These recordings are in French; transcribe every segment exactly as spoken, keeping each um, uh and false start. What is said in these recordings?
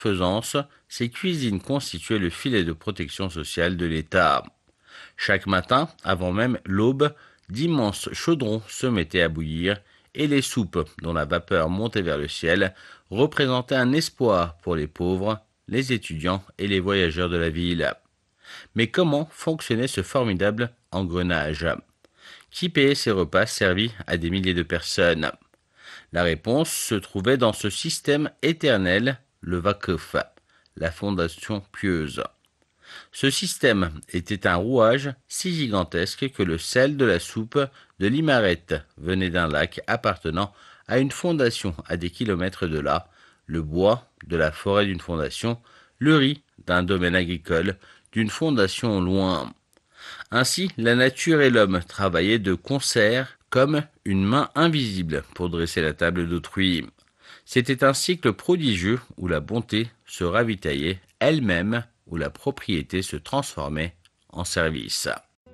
Faisance, ces cuisines constituaient le filet de protection sociale de l'État. Chaque matin, avant même l'aube, d'immenses chaudrons se mettaient à bouillir et les soupes, dont la vapeur montait vers le ciel, représentaient un espoir pour les pauvres, les étudiants et les voyageurs de la ville. Mais comment fonctionnait ce formidable engrenage? Qui payait ces repas servis à des milliers de personnes? La réponse se trouvait dans ce système éternel, le Wakf, la fondation pieuse. Ce système était un rouage si gigantesque que le sel de la soupe de l'Imaret venait d'un lac appartenant à une fondation à des kilomètres de là, le bois de la forêt d'une fondation, le riz d'un domaine agricole d'une fondation loin. Ainsi, la nature et l'homme travaillaient de concert comme une main invisible pour dresser la table d'autrui. C'était un cycle prodigieux où la bonté se ravitaillait elle-même, où la propriété se transformait en service.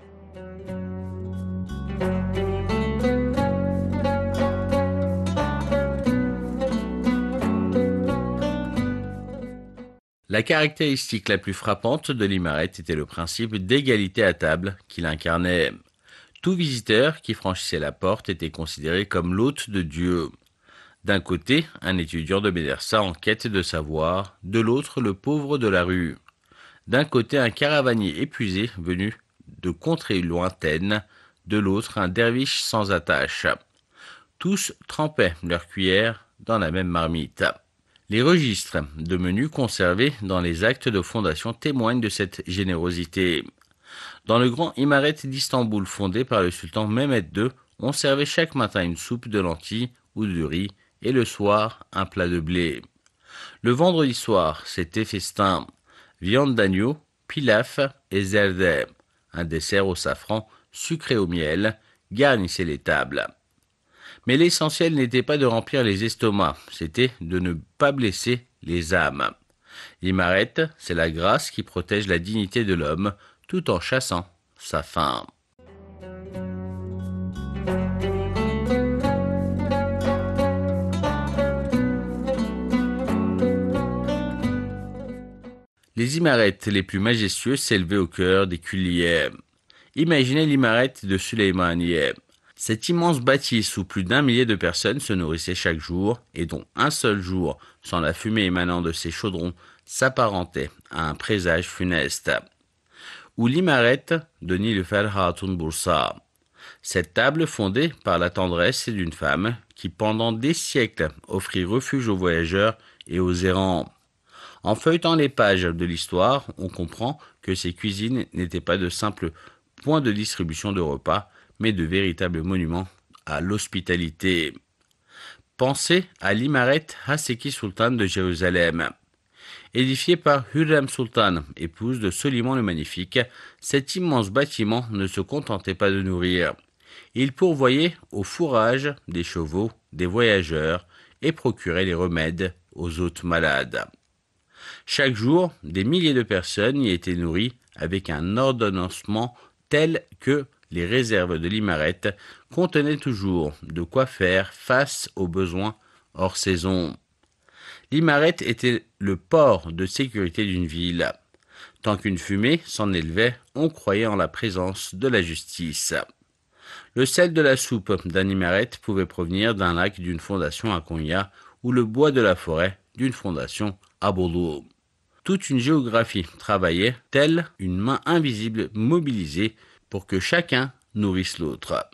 La caractéristique la plus frappante de l'Imaret était le principe d'égalité à table qu'il incarnait. Tout visiteur qui franchissait la porte était considéré comme l'hôte de Dieu. D'un côté, un étudiant de Médersa en quête de savoir, de l'autre, le pauvre de la rue. D'un côté, un caravanier épuisé venu de contrées lointaines, de l'autre, un derviche sans attache. Tous trempaient leur cuillère dans la même marmite. Les registres de menus conservés dans les actes de fondation témoignent de cette générosité. Dans le grand Imaret d'Istanbul fondé par le sultan Mehmed deux, on servait chaque matin une soupe de lentilles ou de riz et le soir un plat de blé. Le vendredi soir, c'était festin, viande d'agneau, pilaf et zerdeh, un dessert au safran sucré au miel, garnissait les tables. Mais l'essentiel n'était pas de remplir les estomacs, c'était de ne pas blesser les âmes. L'Imaret, c'est la grâce qui protège la dignité de l'homme tout en chassant sa faim. Les Imarets les plus majestueux s'élevaient au cœur des Külliye. Imaginez l'Imaret de Süleymaniye. Cette immense bâtisse où plus d'un millier de personnes se nourrissaient chaque jour et dont un seul jour, sans la fumée émanant de ces chaudrons, s'apparentait à un présage funeste. Ou l'Imaret de Nilüfer Hatun Bursa. Cette table fondée par la tendresse d'une femme qui pendant des siècles offrit refuge aux voyageurs et aux errants. En feuilletant les pages de l'histoire, on comprend que ces cuisines n'étaient pas de simples points de distribution de repas, mais de véritables monuments à l'hospitalité. Pensez à l'Imaret Haseki Sultan de Jérusalem. Édifié par Hürrem Sultan, épouse de Soliman le Magnifique, cet immense bâtiment ne se contentait pas de nourrir. Il pourvoyait au fourrage des chevaux, des voyageurs, et procurait les remèdes aux hôtes malades. Chaque jour, des milliers de personnes y étaient nourries avec un ordonnancement tel que les réserves de l'Imaret contenaient toujours de quoi faire face aux besoins hors saison. L'Imaret était le port de sécurité d'une ville. Tant qu'une fumée s'en élevait, on croyait en la présence de la justice. Le sel de la soupe d'un Imaret pouvait provenir d'un lac d'une fondation à Konya ou le bois de la forêt d'une fondation à Bolu. Toute une géographie travaillait, telle une main invisible mobilisée pour que chacun nourrisse l'autre.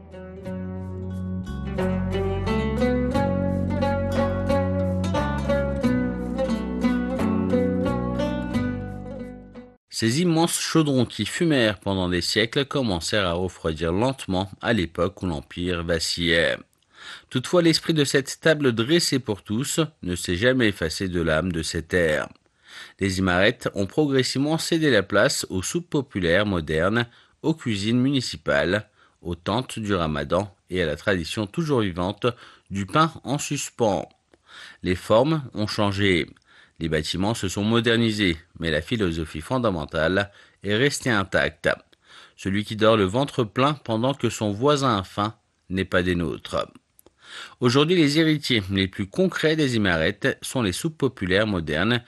Ces immenses chaudrons qui fumèrent pendant des siècles commencèrent à refroidir lentement à l'époque où l'Empire vacillait. Toutefois, l'esprit de cette table dressée pour tous ne s'est jamais effacé de l'âme de ces terres. Les Imarets ont progressivement cédé la place aux soupes populaires modernes, aux cuisines municipales, aux tentes du ramadan et à la tradition toujours vivante du pain en suspens. Les formes ont changé, les bâtiments se sont modernisés, mais la philosophie fondamentale est restée intacte. Celui qui dort le ventre plein pendant que son voisin a faim n'est pas des nôtres. Aujourd'hui, les héritiers les plus concrets des Imarettes sont les soupes populaires modernes